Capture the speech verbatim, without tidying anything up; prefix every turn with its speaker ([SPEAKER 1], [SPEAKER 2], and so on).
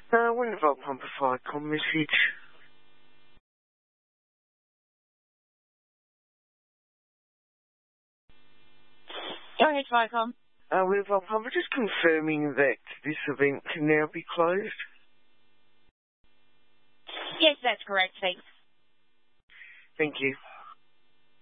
[SPEAKER 1] Uh, when have I pumped a Viacom message?
[SPEAKER 2] Go ahead, Viacom.
[SPEAKER 1] Uh, when have I pumped? I'm just confirming that this event can now be closed.
[SPEAKER 2] Yes, that's correct, thanks.
[SPEAKER 1] Thank you.